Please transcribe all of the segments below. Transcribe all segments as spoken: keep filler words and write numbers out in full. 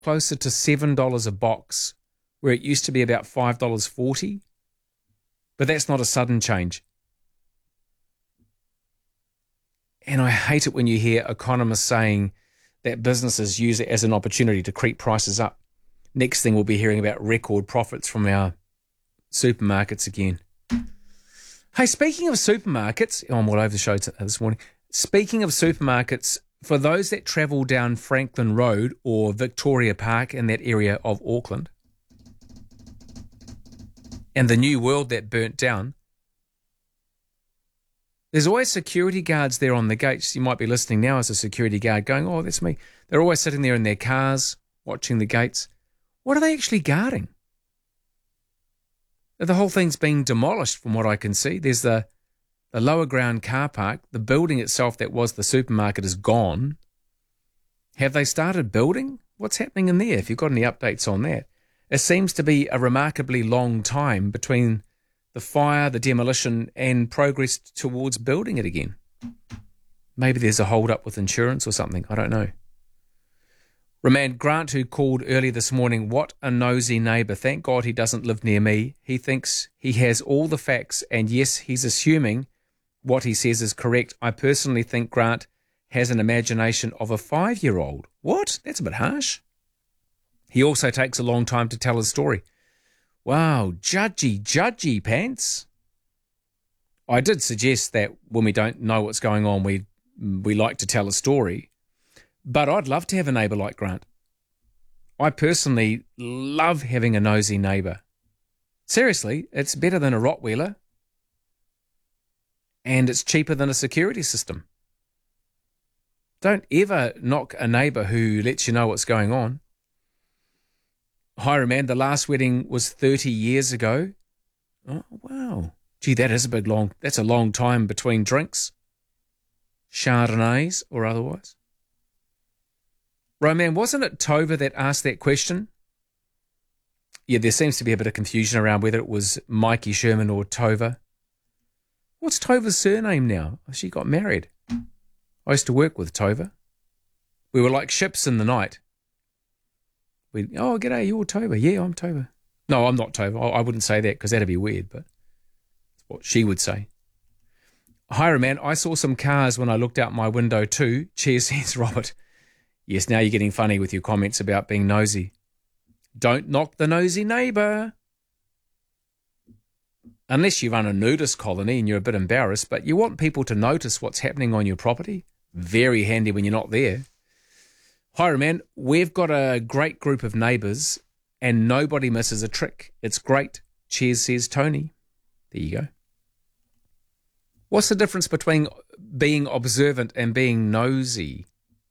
closer to seven dollars a box, where it used to be about five dollars forty. But that's not a sudden change. And I hate it when you hear economists saying that businesses use it as an opportunity to creep prices up. Next thing we'll be hearing about record profits from our supermarkets again. Hey, speaking of supermarkets, oh, I'm all over the show t- this morning. Speaking of supermarkets, for those that travel down Franklin Road or Victoria Park in that area of Auckland, and the New World that burnt down, there's always security guards there on the gates. You might be listening now as a security guard going, oh, that's me. They're always sitting there in their cars watching the gates. What are they actually guarding? The whole thing's been demolished from what I can see. There's the, the lower ground car park. The building itself that was the supermarket is gone. Have they started building? What's happening in there? If you've got any updates on that. It seems to be a remarkably long time between the fire, the demolition, and progress towards building it again. Maybe there's a hold-up with insurance or something. I don't know. Remand Grant, who called early this morning, what a nosy neighbour. Thank God he doesn't live near me. He thinks he has all the facts, and yes, he's assuming what he says is correct. I personally think Grant has an imagination of a five-year-old. What? That's a bit harsh. He also takes a long time to tell his story. Wow, judgy, judgy pants. I did suggest that when we don't know what's going on, we we like to tell a story. But I'd love to have a neighbour like Grant. I personally love having a nosy neighbour. Seriously, it's better than a Rottweiler. And it's cheaper than a security system. Don't ever knock a neighbour who lets you know what's going on. Hi, Remand, the last wedding was thirty years ago. Oh, wow. Gee, that is a big long, that's a long time between drinks. Chardonnays or otherwise. Roman, wasn't it Tova that asked that question? Yeah, there seems to be a bit of confusion around whether it was Mikey Sherman or Tova. What's Tova's surname now? Oh, she got married. I used to work with Tova. We were like ships in the night. We, oh, g'day, you're Tova. Yeah, I'm Tova. No, I'm not Tova. I, I wouldn't say that because that'd be weird, but that's what she would say. Hi, man. I saw some cars when I looked out my window too. Cheers, says Robert. Yes, now you're getting funny with your comments about being nosy. Don't knock the nosy neighbour. Unless you run a nudist colony and you're a bit embarrassed, but you want people to notice what's happening on your property. Very handy when you're not there. Hi, man. We've got a great group of neighbours and nobody misses a trick. It's great. Cheers, says Tony. There you go. What's the difference between being observant and being nosy?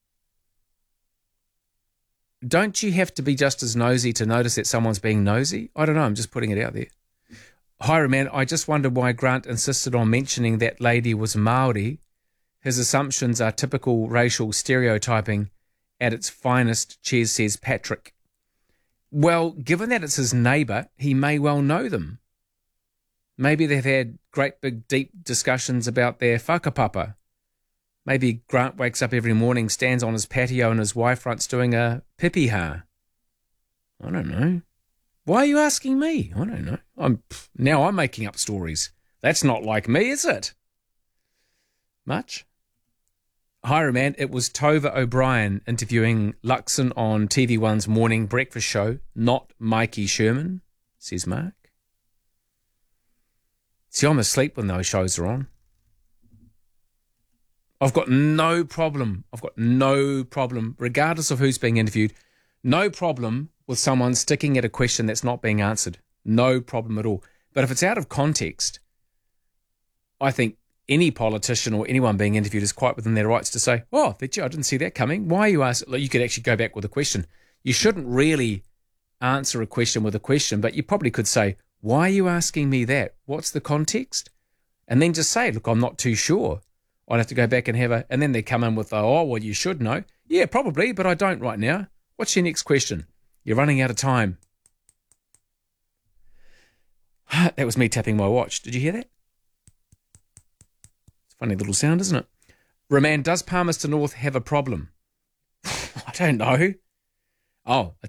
Don't you have to be just as nosy to notice that someone's being nosy? I don't know. I'm just putting it out there. Hi, man. I just wondered why Grant insisted on mentioning that lady was Māori. His assumptions are typical racial stereotyping at its finest, cheers, says Patrick. Well, given that it's his neighbour, he may well know them. Maybe they've had great big deep discussions about their whakapapa. Maybe Grant wakes up every morning, stands on his patio and his wife front's doing a pipiha. I don't know. Why are you asking me? I don't know. I'm now I'm making up stories. That's not like me, is it? Much? Hi, man. It was Tova O'Brien interviewing Luxon on T V one's morning breakfast show, not Mikey Sherman, says Mark. See, I'm asleep when those shows are on. I've got no problem. I've got no problem, regardless of who's being interviewed, no problem with someone sticking at a question that's not being answered. No problem at all. But if it's out of context, I think any politician or anyone being interviewed is quite within their rights to say, oh, I didn't see that coming. Why are you asking? You could actually go back with a question. You shouldn't really answer a question with a question, but you probably could say, why are you asking me that? What's the context? And then just say, look, I'm not too sure. I'd have to go back and have a, and then they come in with, oh, well, you should know. Yeah, probably, but I don't right now. What's your next question? You're running out of time. That was me tapping my watch. Did you hear that? It's a funny little sound, isn't it? Roman, does Palmerston North have a problem? I don't know. Oh,